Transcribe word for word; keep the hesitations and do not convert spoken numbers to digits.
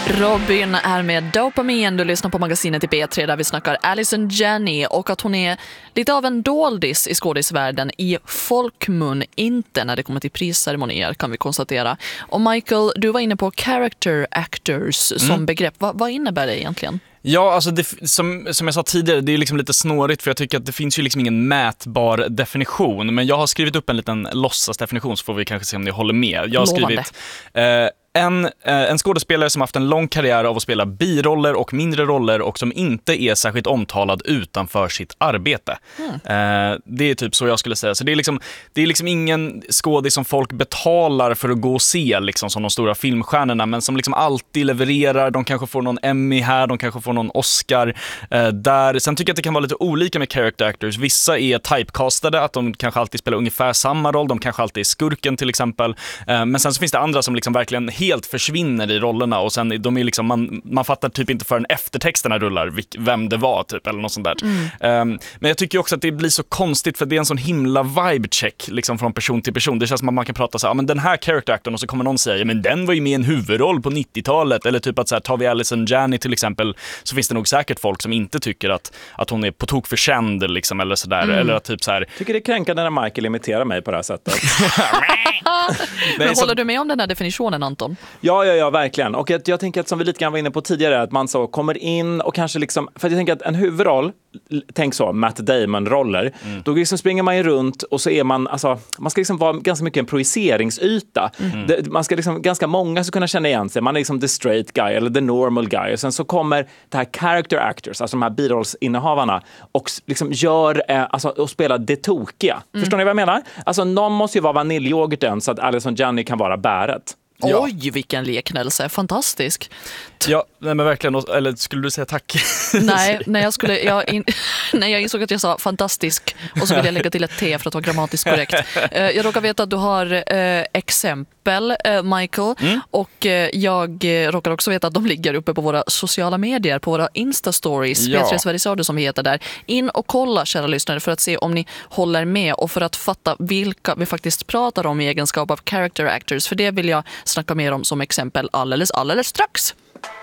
Robin är med Dopamin. Du lyssnar på magasinet i B tre där vi snackar Allison Janney och att hon är lite av en doldis i skådisvärlden i folkmun, inte när det kommer till prisceremonier kan vi konstatera. Och Michael, du var inne på character actors som mm. begrepp. Va, vad innebär det egentligen? Ja, alltså det, som, som jag sa tidigare, det är liksom lite snårigt för jag tycker att det finns ju liksom ingen mätbar definition. Men jag har skrivit upp en liten låtsasdefinition så får vi kanske se om ni håller med. Jag har skrivit eh, en, eh, en skådespelare som haft en lång karriär av att spela biroller och mindre roller och som inte är särskilt omtalad utanför sitt arbete. Mm. Eh, det är typ så jag skulle säga. Så det är liksom, det är liksom ingen skådis som folk betalar för att gå och se liksom, som de stora filmstjärnorna, men som liksom alltid levererar. De kanske får någon Emmy här, de kanske får någon Oscar eh, där. Sen tycker jag att det kan vara lite olika med character actors. Vissa är typecastade, att de kanske alltid spelar ungefär samma roll. De kanske alltid är skurken till exempel. Eh, men sen så finns det andra som liksom verkligen helt försvinner i rollerna och sen de är liksom, man, man fattar typ inte förrän eftertexterna rullar vem det var typ eller något sånt där. Mm. Um, men jag tycker också att det blir så konstigt för det är en sån himla vibe check liksom från person till person. Det känns som att man kan prata så här, men den här character actorn och så kommer någon säga, men den var ju med i en huvudroll på nittiotalet eller typ att så här, tar vi Allison Janney till exempel så finns det nog säkert folk som inte tycker att, att hon är på tok för känd liksom eller sådär mm. eller att typ så här. Tycker det är kränkande när Michael imiterar mig på det här sättet. Men håller du med om den här definitionen, Anton? Ja, ja, ja, verkligen. Och jag, jag tänker att som vi lite grann var inne på tidigare, att man så kommer in och kanske liksom, för jag tänker att en huvudroll, tänk så, Matt Damon-roller, mm. då liksom springer man ju runt och så är man, alltså, man ska liksom vara ganska mycket en projiceringsyta. Mm. Det, man ska liksom, ganska många ska kunna känna igen sig. Man är liksom the straight guy eller the normal guy. Och sen så kommer det här character actors, alltså de här birollsinnehavarna, och liksom gör, eh, alltså, och spelar det tokiga. Mm. Förstår ni vad jag menar? Alltså, någon måste ju vara vaniljyoghurten så att Allison Janney kan vara bäret. Ja. Oj, vilken leknelse. Fantastisk. Ja, nej, men verkligen. Eller skulle du säga tack? Nej, när jag, skulle, jag, in, när jag insåg att jag sa fantastisk och så vill jag lägga till ett T för att vara grammatiskt korrekt. Jag råkar veta att du har eh, exempel, eh, Michael, mm. och eh, jag råkar också veta att de ligger uppe på våra sociala medier, på våra Insta-stories, ja. P tre Sveriges Radio som vi heter där. In och kolla, kära lyssnare, för att se om ni håller med och för att fatta vilka vi faktiskt pratar om i egenskap av character actors. För det vill jag snacka mer om som exempel alldeles, alldeles strax.